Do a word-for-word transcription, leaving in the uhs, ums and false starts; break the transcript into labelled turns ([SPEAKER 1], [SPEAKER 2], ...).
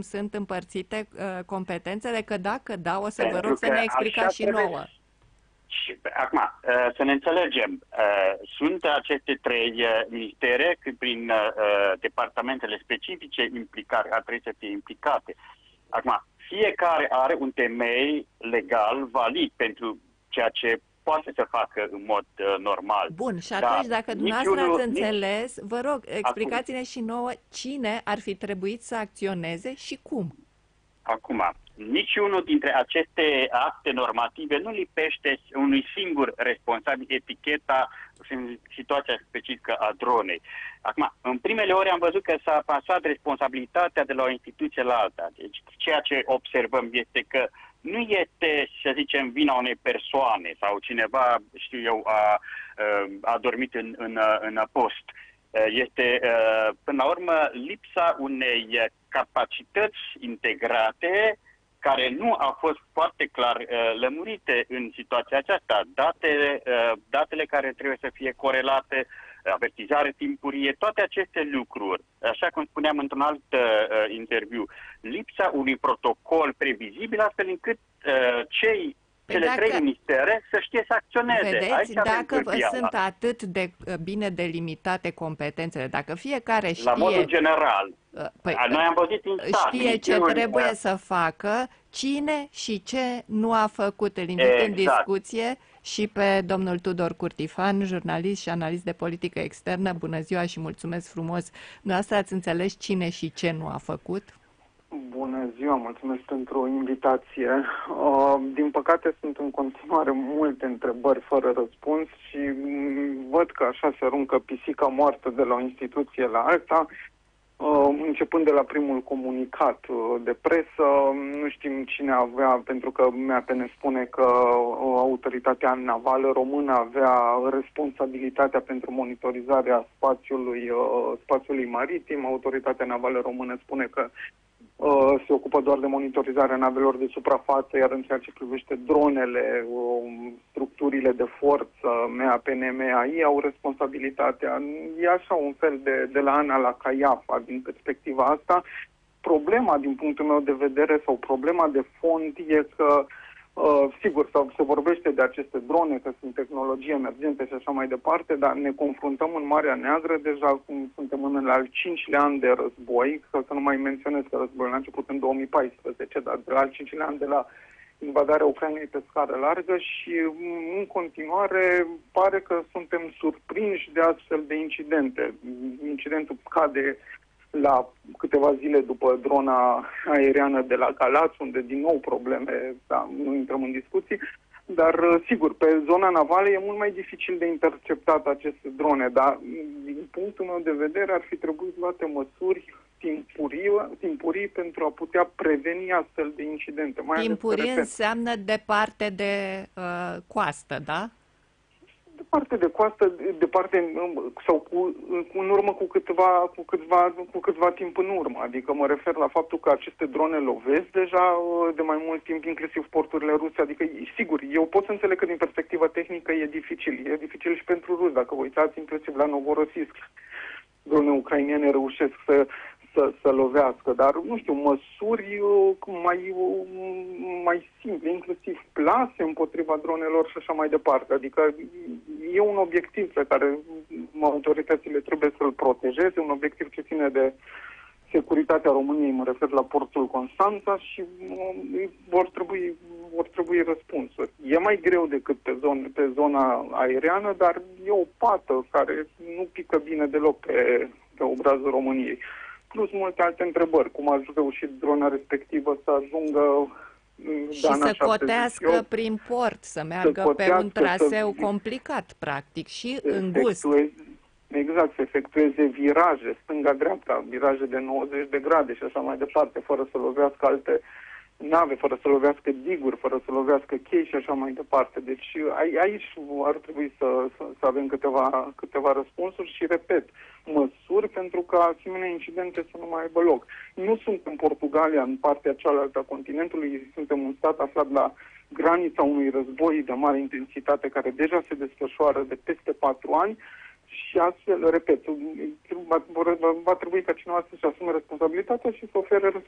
[SPEAKER 1] sunt împărțite uh, competențele, că dacă da, o să vă
[SPEAKER 2] Pentru
[SPEAKER 1] rog să
[SPEAKER 2] că
[SPEAKER 1] ne
[SPEAKER 2] așa
[SPEAKER 1] explicați și
[SPEAKER 2] trebuie
[SPEAKER 1] nouă.
[SPEAKER 2] Și, acum, uh, să ne înțelegem, uh, sunt aceste trei uh, ministere, când prin uh, departamentele specifice implicate, ar trebui să fie implicate. Acum, fiecare are un temei legal valid pentru ceea ce poate să facă în mod uh, normal.
[SPEAKER 1] Bun, și
[SPEAKER 2] Dar
[SPEAKER 1] atunci, dacă dumneavoastră
[SPEAKER 2] niciunul,
[SPEAKER 1] ați
[SPEAKER 2] nici,
[SPEAKER 1] înțeles, vă rog, explicați-ne și nouă cine ar fi trebuit să acționeze și cum.
[SPEAKER 2] Acum, niciunul dintre aceste acte normative nu lipește unui singur responsabil eticheta în situația specifică a dronei. Acum, în primele ore am văzut că s-a pasat responsabilitatea de la o instituție la alta. Deci, ceea ce observăm este că nu este, să zicem, vina unei persoane sau cineva, știu eu, a, a dormit în, în, în post. Este, până la urmă, lipsa unei capacități integrate care nu au fost foarte clar uh, lămurite în situația aceasta. Datele, uh, datele care trebuie să fie corelate, avertizare timpurie, toate aceste lucruri, așa cum spuneam într-un alt uh, interviu, lipsa unui protocol previzibil astfel încât uh, cei
[SPEAKER 1] Păi
[SPEAKER 2] cele
[SPEAKER 1] dacă,
[SPEAKER 2] trei ministere să știe să acționeze.
[SPEAKER 1] vedeți,
[SPEAKER 2] Aici
[SPEAKER 1] dacă sunt atât de bine delimitate competențele, dacă fiecare știe...
[SPEAKER 2] La modul general.
[SPEAKER 1] Păi,
[SPEAKER 2] noi am văzut în stat,
[SPEAKER 1] știe ce trebuie uh, să facă, cine și ce nu a făcut. Îl invit exact în discuție și pe domnul Tudor Curtifan, jurnalist și analist de politică externă. Bună ziua și mulțumesc frumos. Dumneavoastră ați înțeles cine și ce nu a făcut?
[SPEAKER 3] Bună ziua, mulțumesc pentru invitație. Uh, din păcate sunt în continuare multe întrebări fără răspuns și văd că așa se aruncă pisica moartă de la o instituție la alta. Uh, începând de la primul comunicat uh, de presă, nu știm cine avea, pentru că M A P ne spune că uh, autoritatea navală română avea responsabilitatea pentru monitorizarea spațiului, uh, spațiului maritim. Autoritatea navală română spune că uh, se ocupă doar de monitorizarea navelor de suprafață, iar în ceea ce privește dronele, uh, structurile de forță, M A P N M A I au responsabilitatea. E așa un fel de, de la Ana la Caiafa din perspectiva asta. Problema din punctul meu de vedere sau problema de fond e că Uh, sigur, se vorbește de aceste drone, că sunt tehnologii emergente și așa mai departe, dar ne confruntăm în Marea Neagră, deja cum suntem în al cincilea an de război, să, să nu mai menționez că războiul a început în două mii paisprezece, dar de al cincilea an de la invadarea Ucrainei pe scară largă și în continuare pare că suntem surprinși de astfel de incidente. Incidentul cade la câteva zile după drona aeriană de la Galați, unde din nou probleme, da, nu intrăm în discuții, dar sigur, pe zona navală e mult mai dificil de interceptat aceste drone, dar din punctul meu de vedere ar fi trebuit luate măsuri timpurii, timpurii pentru a putea preveni astfel de incidente. Mai
[SPEAKER 1] timpurii înseamnă departe de uh, coastă, da?
[SPEAKER 3] Departe de coastă, departe sau cu, în urmă cu câteva, cu, câteva, cu câteva timp în urmă. Adică mă refer la faptul că aceste drone lovesc deja de mai mult timp, inclusiv porturile ruse. Adică, sigur, eu pot să înțeleg că din perspectivă tehnică e dificil. E dificil și pentru ruși. Dacă vă uitați inclusiv la Novorossiysk, drone ucrainene reușesc să Să, să lovească, dar, nu știu, măsuri mai, mai simple, inclusiv plase împotriva dronelor și așa mai departe. Adică e un obiectiv pe care autoritățile trebuie să-l protejeze, un obiectiv ce ține de securitatea României, mă refer la portul Constanța și vor trebui, vor trebui răspunsuri. E mai greu decât pe, zone, pe zona aeriană, dar e o pată care nu pică bine deloc pe, pe obrazul României. Plus multe alte întrebări, cum a reușit drona respectivă să ajungă
[SPEAKER 1] și să cotească prin port, să meargă să pe un traseu să... complicat, practic, și îngust.
[SPEAKER 3] Exact, să efectueze viraje, stânga-dreapta, viraje de nouăzeci de grade și așa mai departe, fără să lovească alte nave, fără să lovească diguri, fără să lovească chei și așa mai departe. Deci aici ar trebui să, să, să avem câteva, câteva răspunsuri și, repet, măsuri pentru ca asemenea incidente să nu mai aibă loc. Nu suntem Portugalia în partea cealaltă a continentului, suntem un stat aflat la granița unui război de mare intensitate care deja se desfășoară de peste patru ani și astfel, repet, va, va trebui ca cineva să-și asume responsabilitatea și să ofere